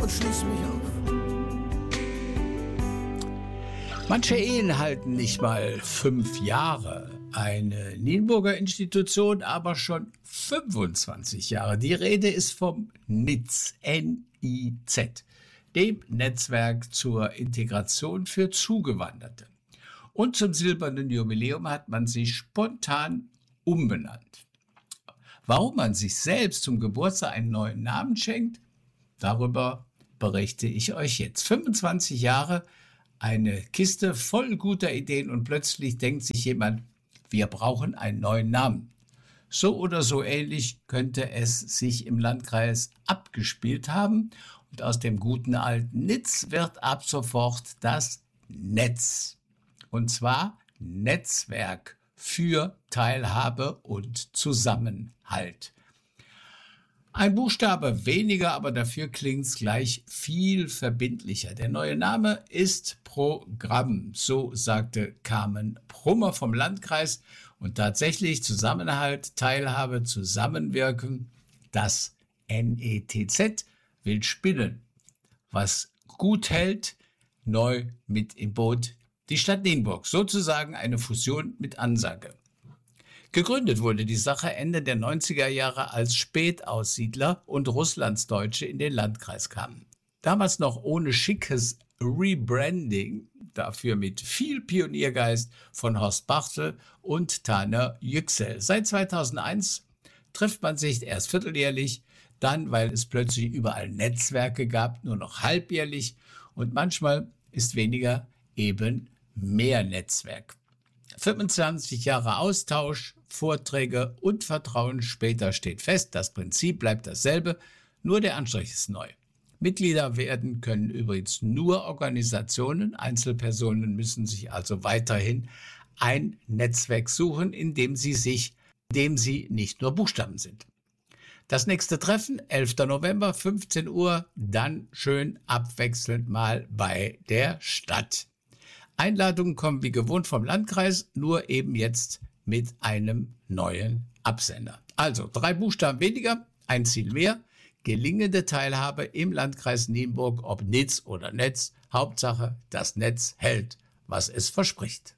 und schließ mich auf. Manche Ehen halten nicht mal 5 Jahre. Eine Nienburger Institution aber schon 25 Jahre. Die Rede ist vom NIZ, N-I-Z, dem Netzwerk zur Integration für Zugewanderte. Und zum silbernen Jubiläum hat man sich spontan umbenannt. Warum man sich selbst zum Geburtstag einen neuen Namen schenkt, darüber berichte ich euch jetzt. 25 Jahre, eine Kiste voll guter Ideen und plötzlich denkt sich jemand, wir brauchen einen neuen Namen. So oder so ähnlich könnte es sich im Landkreis abgespielt haben und aus dem guten alten Nitz wird ab sofort das Netz. Und zwar Netzwerk für Teilhabe und Zusammenhalt. Ein Buchstabe weniger, aber dafür klingt's gleich viel verbindlicher. Der neue Name ist Programm, so sagte Carmen Prummer vom Landkreis. Und tatsächlich Zusammenhalt, Teilhabe, Zusammenwirken, das NETZ will spinnen. Was gut hält, neu mit im Boot, die Stadt Nienburg, sozusagen eine Fusion mit Ansage. Gegründet wurde die Sache Ende der 90er Jahre, als Spätaussiedler und Russlandsdeutsche in den Landkreis kamen. Damals noch ohne schickes Rebranding, dafür mit viel Pioniergeist von Horst Bartel und Taner Yüksel. Seit 2001 trifft man sich erst vierteljährlich, dann, weil es plötzlich überall Netzwerke gab, nur noch halbjährlich und manchmal ist weniger eben mehr Netzwerk. 25 Jahre Austausch, Vorträge und Vertrauen später steht fest, das Prinzip bleibt dasselbe, nur der Anstrich ist neu. Mitglieder werden können übrigens nur Organisationen, Einzelpersonen müssen sich also weiterhin ein Netzwerk suchen, in dem sie nicht nur Buchstaben sind. Das nächste Treffen, 11. November, 15 Uhr, dann schön abwechselnd mal bei der Stadt. Einladungen kommen wie gewohnt vom Landkreis, nur eben jetzt mit einem neuen Absender. Also 3 Buchstaben weniger, ein Ziel mehr, gelingende Teilhabe im Landkreis Nienburg, ob Nitz oder Netz, Hauptsache das Netz hält, was es verspricht.